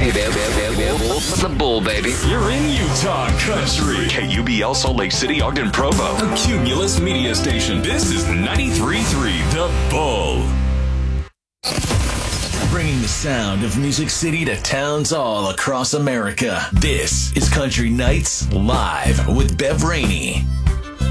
Hey, What's the bull, baby? You're in Utah country. KUBL Salt Lake City, Ogden, Provo. A Cumulus media station. This is 93.3 The Bull. Bringing the sound of Music City to towns all across America. This is Country Nights Live with Bev Rainey.